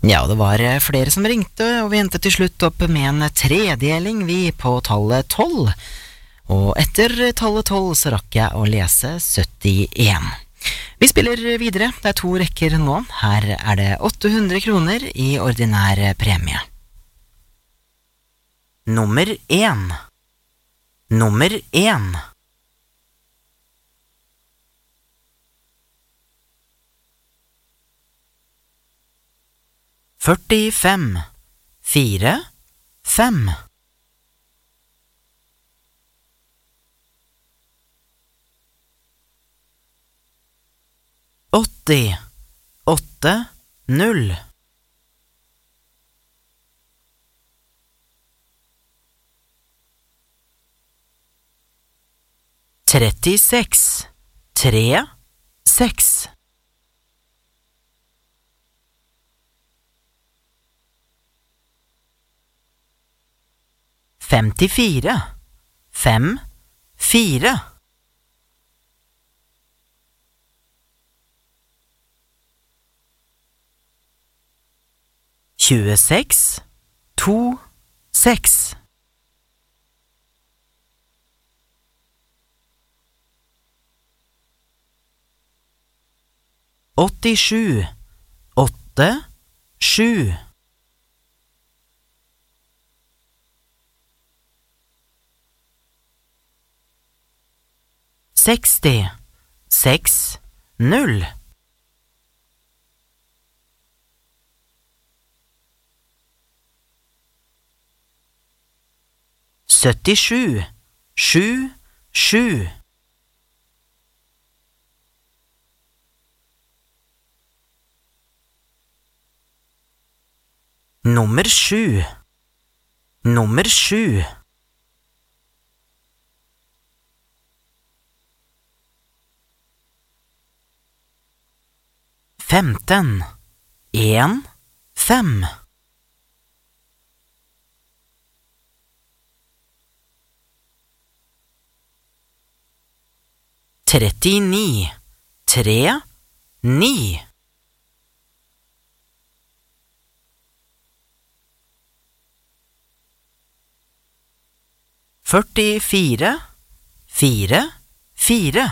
Ja, det var flere som ringte, og vi endte til slutt opp med en tredeling vi på tallet 12. Og etter tallet 12 så rakk jeg å lese 71. Vi spiller videre, det er 2 rekker nå. Her er det 800 kroner i ordinær premie. Nummer 1. Nummer 1. Førtifem, 4, 5. Åtti, 8, 0. Trettiseks, 3, 6. 54, 5, 4. 26, 2, 6. 87, 8, 7. 60, 6, 0. 77, 7, 7. 7. Nummer 7. 15, 1, 5. 39, 3, 9. 44, 4, 4.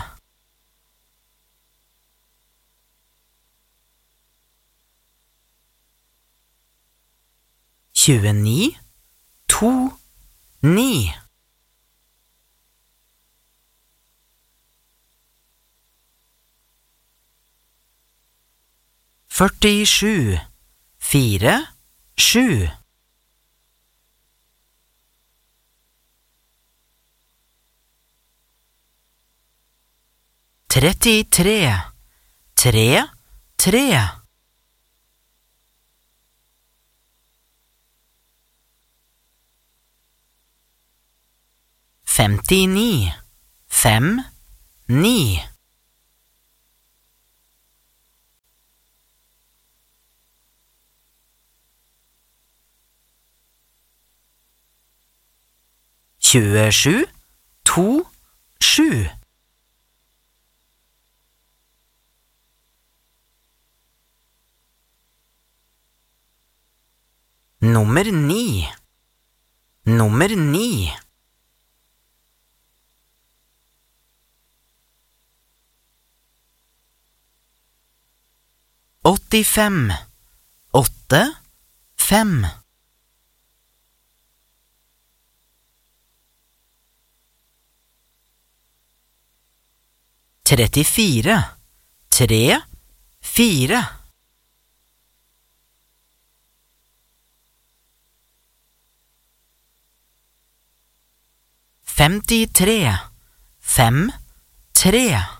29, 2, 9. 47, 4, 7. 33, 3, 3. 59, 5, 9. 27, 2, 7. 9. Nummer 9. 85, 8, 5. 34, 3, 4. 53, 5, 3.